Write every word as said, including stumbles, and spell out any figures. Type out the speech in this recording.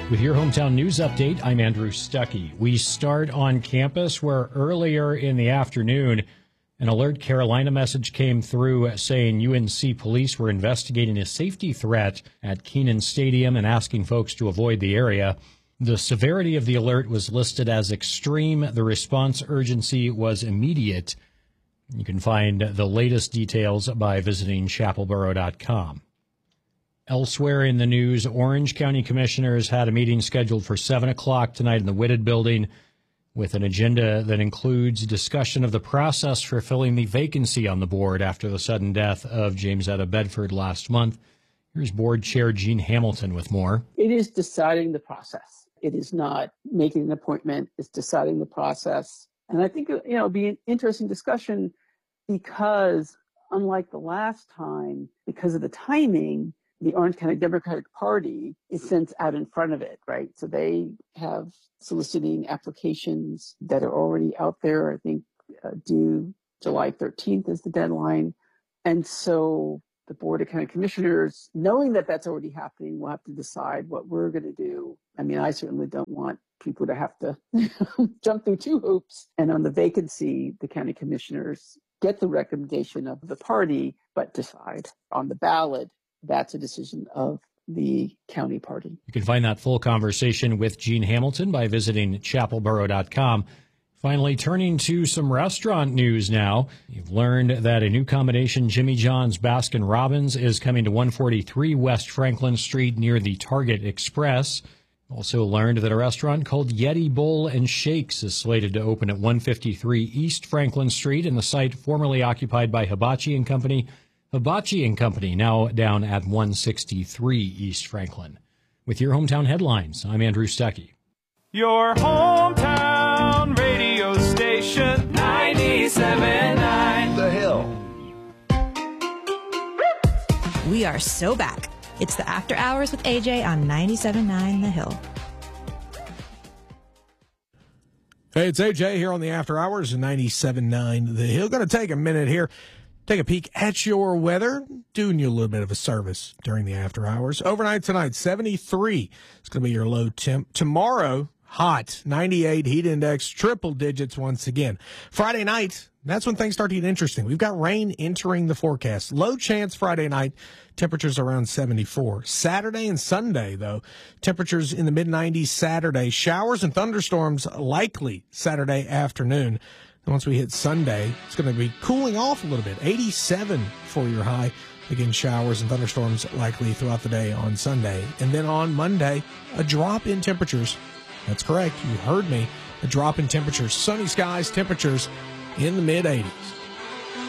With your hometown news update, I'm Andrew Stuckey. We start on campus where earlier in the afternoon, an Alert Carolina message came through saying U N C police were investigating a safety threat at Kenan Stadium and asking folks to avoid the area. The severity of the alert was listed as extreme. The response urgency was immediate. You can find the latest details by visiting chapel borough dot com. Elsewhere in the news, Orange County commissioners had a meeting scheduled for seven o'clock tonight in the Whitted building with an agenda that includes discussion of the process for filling the vacancy on the board after the sudden death of James Etta Bedford last month. Here's board chair Jean Hamilton with more. It is deciding the process. It is not making an appointment. It's deciding the process. And I think, you know, it'll be an interesting discussion because unlike the last time, because of the timing, the Orange County Democratic Party is since out in front of it, right? So they have soliciting applications that are already out there. I think uh, due July thirteenth is the deadline. And so the Board of County Commissioners, knowing that that's already happening, will have to decide what we're going to do. I mean, I certainly don't want people to have to jump through two hoops. And on the vacancy, the county commissioners get the recommendation of the party, but decide on the ballot. That's a decision of the county party. You can find that full conversation with Jean Hamilton by visiting chapel borough dot com. Finally, turning to some restaurant news now. You've learned that a new combination Jimmy John's Baskin Robbins is coming to one forty-three West Franklin Street near the Target Express. Also learned that a restaurant called Yeti Bowl and Shakes is slated to open at one fifty-three East Franklin Street in the site formerly occupied by Hibachi and Company. Hibachi and Company now down at one sixty-three East Franklin. With your hometown headlines, I'm Andrew Stuckey. Your hometown radio station, ninety-seven point nine The Hill. We are so back. It's the After Hours with A J on ninety-seven point nine The Hill. Hey, it's A J here on the After Hours of ninety-seven point nine The Hill. Going to take a minute here. Take a peek at your weather, doing you a little bit of a service during the after hours. Overnight tonight, seventy-three. It's going to be your low temp. Tomorrow, hot, ninety-eight, heat index, triple digits once again. Friday night, that's when things start to get interesting. We've got rain entering the forecast. Low chance Friday night, temperatures around seventy-four. Saturday and Sunday, though, temperatures in the mid nineties Saturday. Showers and thunderstorms likely Saturday afternoon. And once we hit Sunday, it's going to be cooling off a little bit. eighty-seven for your high. Again, showers and thunderstorms likely throughout the day on Sunday. And then on Monday, a drop in temperatures. That's correct. You heard me. A drop in temperatures. Sunny skies, temperatures in the mid eighties.